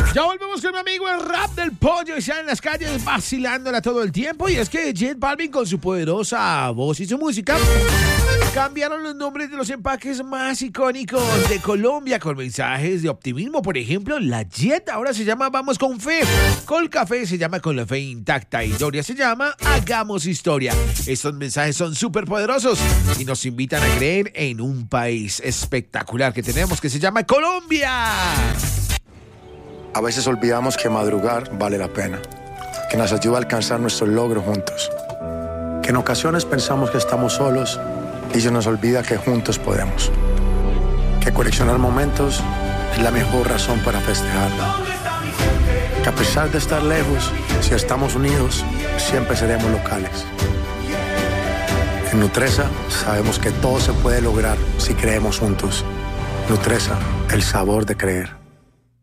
Ya volvemos con mi amigo el Rap del Pollo y ya en las calles vacilándola todo el tiempo. Y es que J Balvin con su poderosa voz y su música cambiaron los nombres de los empaques más icónicos de Colombia con mensajes de optimismo. Por ejemplo, la Jet ahora se llama Vamos con Fe, Colcafé se llama Con la Fe Intacta y Doria se llama Hagamos Historia. Estos mensajes son súper poderosos y nos invitan a creer en un país espectacular que tenemos que se llama Colombia. A veces olvidamos que madrugar vale la pena, que nos ayuda a alcanzar nuestros logros juntos, que en ocasiones pensamos que estamos solos y se nos olvida que juntos podemos, que coleccionar momentos es la mejor razón para festejarlo, que a pesar de estar lejos, si estamos unidos, siempre seremos locales. En Nutresa sabemos que todo se puede lograr si creemos juntos. Nutresa, el sabor de creer.